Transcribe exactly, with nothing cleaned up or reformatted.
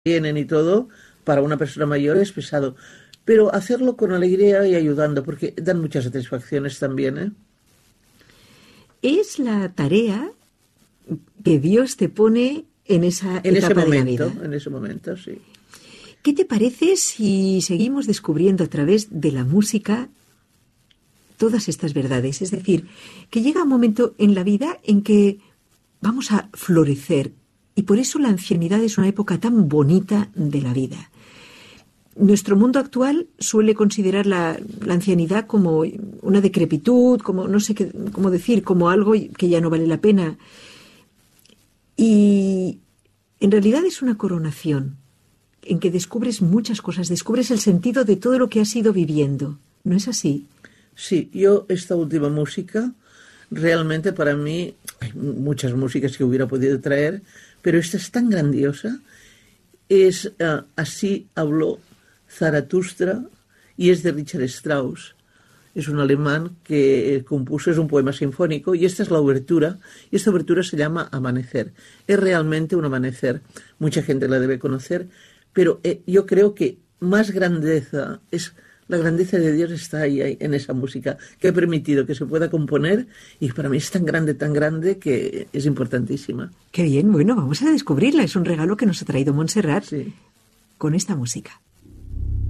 tienen y todo, para una persona mayor es pesado. Pero hacerlo con alegría y ayudando, porque dan muchas satisfacciones también, ¿eh? Es la tarea que Dios te pone en esa En ese etapa de la momento, vida. en ese momento, sí. ¿Qué te parece si seguimos descubriendo a través de la música todas estas verdades? Es decir, que llega un momento en la vida en que vamos a florecer, y por eso la ancianidad es una época tan bonita de la vida. Nuestro mundo actual suele considerar la, la ancianidad como una decrepitud, como no sé qué, cómo decir, como algo que ya no vale la pena. Y en realidad es una coronación en que descubres muchas cosas, descubres el sentido de todo lo que has ido viviendo. ¿No es así? Sí, yo esta última música, realmente para mí, hay muchas músicas que hubiera podido traer, pero esta es tan grandiosa. Es uh, Así habló Zaratustra, y es de Richard Strauss. Es un alemán que compuso, es un poema sinfónico, y esta es la obertura, y esta obertura se llama Amanecer. Es realmente un amanecer, mucha gente la debe conocer, pero eh, yo creo que más grandeza, es la grandeza de Dios está ahí, ahí, en esa música, que ha permitido que se pueda componer, y para mí es tan grande, tan grande, que es importantísima. Qué bien, bueno, vamos a descubrirla, es un regalo que nos ha traído Montserrat Sí. con esta música.